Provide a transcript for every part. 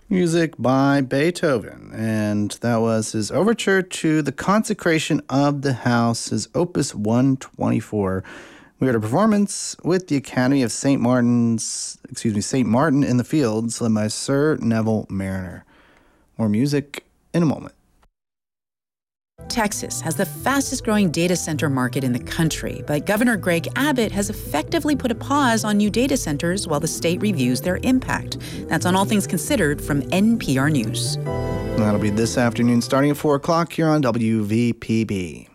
Music by Beethoven, and that was his overture to the Consecration of the House, his Opus 124. We had a performance with the Academy of St. Martin in the Fields, led by Sir Neville Mariner. More music in a moment. Texas has the fastest growing data center market in the country, but Governor Greg Abbott has effectively put a pause on new data centers while the state reviews their impact. That's on All Things Considered from NPR News. That'll be this afternoon starting at 4 o'clock here on WVPB.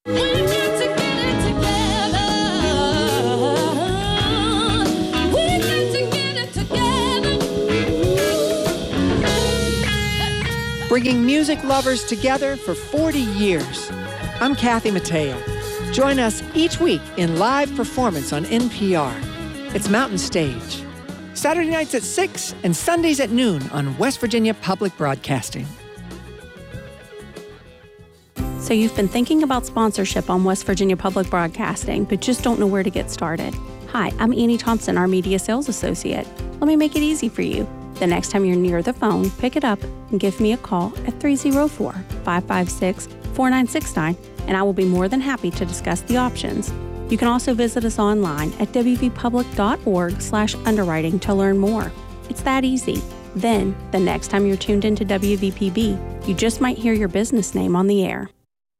Bringing music lovers together for 40 years. I'm Kathy Mateo. Join us each week in live performance on NPR. It's Mountain Stage. Saturday nights at 6 and Sundays at noon on West Virginia Public Broadcasting. So you've been thinking about sponsorship on West Virginia Public Broadcasting, but just don't know where to get started. Hi, I'm Annie Thompson, our Media Sales Associate. Let me make it easy for you. The next time you're near the phone, pick it up and give me a call at 304-556-4969, and I will be more than happy to discuss the options. You can also visit us online at wvpublic.org/underwriting to learn more. It's that easy. Then, the next time you're tuned into WVPB, you just might hear your business name on the air.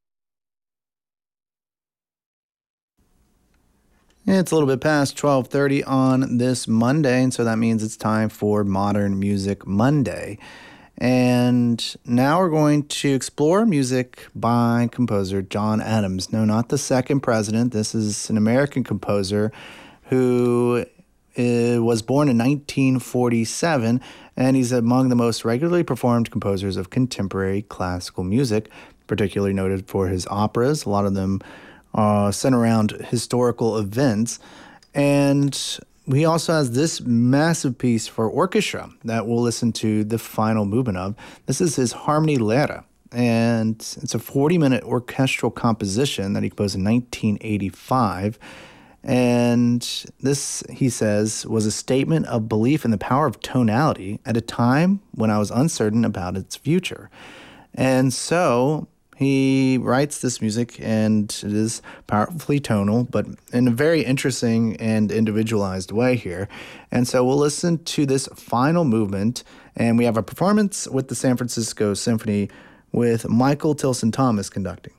It's a little bit past 12:30 on this Monday, and so that means it's time for Modern Music Monday. And now we're going to explore music by composer John Adams. No, not the second president. This is an American composer who was born in 1947, and he's among the most regularly performed composers of contemporary classical music, particularly noted for his operas. A lot of them centered around historical events. And he also has this massive piece for orchestra that we'll listen to the final movement of. This is his Harmonie Lehre, and it's a 40-minute orchestral composition that he composed in 1985. And this, he says, was a statement of belief in the power of tonality at a time when I was uncertain about its future. And so he writes this music, and it is powerfully tonal, but in a very interesting and individualized way here. And so we'll listen to this final movement, and we have a performance with the San Francisco Symphony with Michael Tilson Thomas conducting.